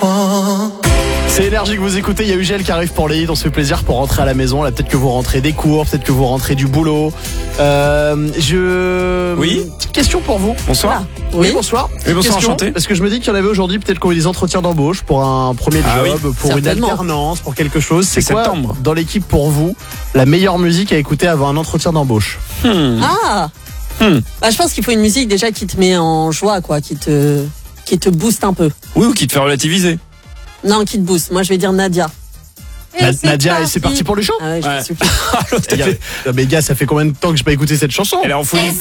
C'est Énergie que vous écoutez, il y a Ugel qui arrive pour les hits, on se fait plaisir pour rentrer à la maison. Là, peut-être que vous rentrez des cours, peut-être que vous rentrez du boulot. Oui. Petite question pour vous. Bonsoir. Oui, bonsoir. Oui, bonsoir, Question, enchanté. parce que je me dis qu'il y en avait aujourd'hui, peut-être qu'on a eu des entretiens d'embauche pour un premier job, pour certainement. une alternance, pour quelque chose. C'est quoi, septembre. dans l'équipe pour vous, la meilleure musique à écouter avant un entretien d'embauche? Ah Bah, je pense qu'il faut une musique déjà qui te met en joie, quoi, qui te booste un peu. Oui, ou qui te fait relativiser. Non, qui te booste. Moi, je vais dire Nadia. Nadia, et c'est parti pour le chant. Ah ouais, je Ouais. suis super. L'autre, elle fait- Mais gars, ça fait combien de temps que j'ai pas écouté cette chanson? Elle est en folie.